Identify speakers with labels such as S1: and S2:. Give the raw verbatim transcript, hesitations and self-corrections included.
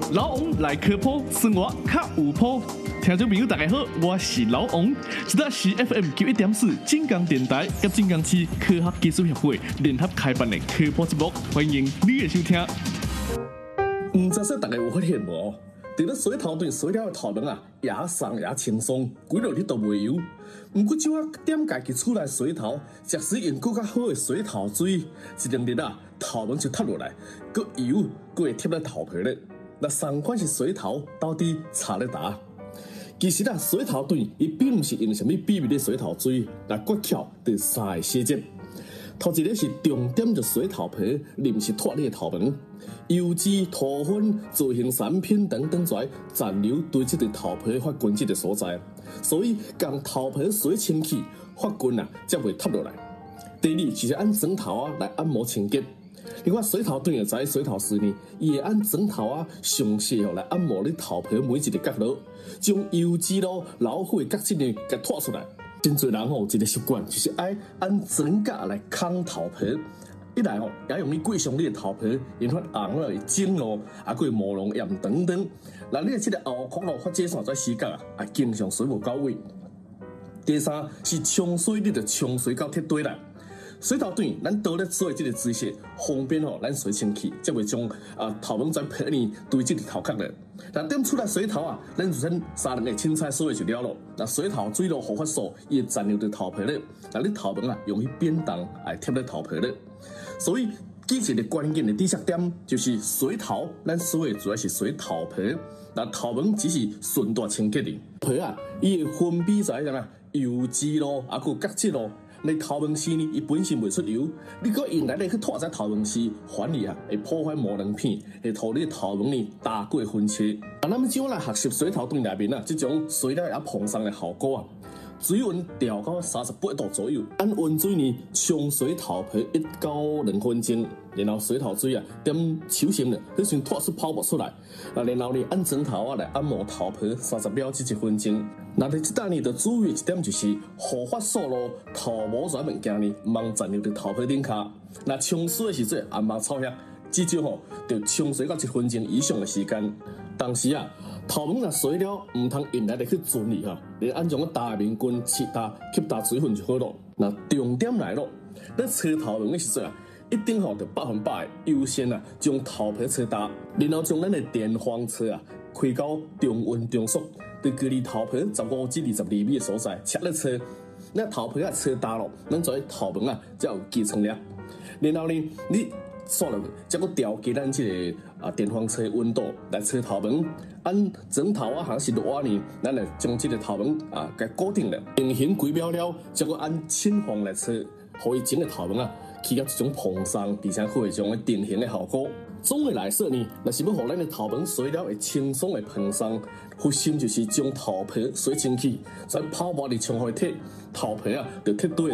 S1: 老王来科普，生活较有谱。听众朋友大家好，我是老王，这里是 F M 九一点四晋江电台甲晋江市科学技术协会联合开办的科普节目，欢迎你的收听。
S2: 唔知说大家有发现无？除了水头对水了的头毛啊，也松也轻松，规落日都袂油。不过少啊点家己厝内水头，食时用更较好的水头水，一两日啊头毛就塌落来，佮油佮会贴在头皮咧。那三款是水头到底差咧打？其实啊，水头水伊并不是用什么秘密的水头水，那诀窍就三个细节。头一个是重点就水头皮，而不是脱你的头毛。油脂、涂粉、造型产品等等在残留堆积伫头皮发根这个所在，所以将头皮水清气，发根啊才会塌落来。第二就是按枕头啊来按摩清洁。你看水头水就知水头水呢，伊会按枕头啊详细哦来按摩你头皮每一个角落，将油脂咯、老虎的角质呢给拖出来。真侪人吼、哦、一个习惯就是爱按枕甲来扛头皮。一来哦，也容易过伤你的头皮，引发红了、肿咯，啊，佮毛囊炎等等。那你的这个后壳咯发这上在死角啊，啊，经常水无到位。第三是冲水，你着冲水到铁堆来。水头短，咱倒咧做这个姿势，方便吼咱水清气，才袂将啊头毛在皮里堆积伫头壳咧。那点出来水头啊，咱就先三两个青菜水就了咯。那水头水咯，护发素伊会残留伫头皮咧，那你头毛啊容易变动，爱贴咧头皮咧。所以，记一个关键的知识点就是水头，咱说的主要是水头皮，那头毛只是顺带清洁的。皮啊，伊会分泌在啥啊？油脂咯，啊，佮角质咯。你头毛丝呢，伊本身袂出油，你佮用来咧去拖在头毛丝，反而啊会破坏毛囊片，会互你头毛呢打过分切。啊，咱们怎样来学习水头断内面啊？这种水了也碰上的效果啊？水温调到三十八度左右，按温水呢冲水头皮一到两分钟，然后水头水啊点手心呢，迄时拖出泡沫出来，啊，然后呢按枕头啊来按摩头皮三十秒至一分钟。那你这单呢要注意一点就是，护发素咯、头毛这物件呢，唔通残留伫头皮顶下。那冲水的时阵，也唔草遐，至少吼要冲水到一分钟以上的时间。但是啊，头毛若水了，唔通用来来去准理哈，你按种个大面棍切它，吸大水分就好咯。那重点来咯，你吹头毛的时阵啊，一定吼要百分百优先啊，将头皮吹大，然后将咱的电风吹啊开到中温中速，对距离头皮十五至二十厘米的所在，切咧吹。那头皮啊吹大咯，咱做头毛啊才有基层了。然后呢，你刷落去，再搁调节咱这个啊电风吹温度来吹头毛，按枕头啊还是热瓦呢，咱来将这个头毛啊给固定了，定型几秒了，再搁按清风来吹，互伊整个头毛啊起到一种蓬松，而且会种个定型的效果。总的来说呢，若是要互咱的头毛水了会轻松的蓬松，核心就是将头皮水清气，在泡沫里冲开铁，头皮啊就铁对。